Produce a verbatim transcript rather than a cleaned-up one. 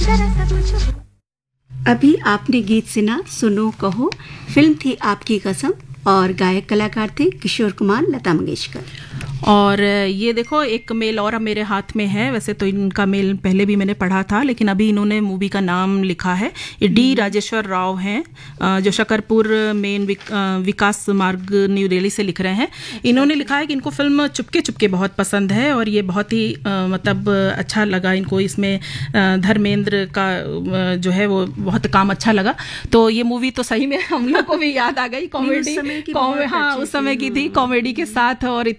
अभी आपने गीत सुना सुनो कहो, फिल्म थी आपकी कसम और गायक कलाकार थे किशोर कुमार, लता मंगेशकर। और ये देखो एक मेल और अब मेरे हाथ में है, वैसे तो इनका मेल पहले भी मैंने पढ़ा था लेकिन अभी इन्होंने मूवी का नाम लिखा है। ये डी राजेश्वर राव हैं जो शकरपुर मेन विक, विकास मार्ग न्यू दिल्ली से लिख रहे हैं। इन्होंने लिखा है कि इनको फिल्म चुपके चुपके बहुत पसंद है और ये बहुत ही मतलब अच्छा लगा इनको, इसमें धर्मेंद्र का जो है वो बहुत काम अच्छा लगा। तो ये मूवी तो सही में हम लोग को भी याद आ गई, कॉमेडी, हाँ उस समय की थी, कॉमेडी के साथ और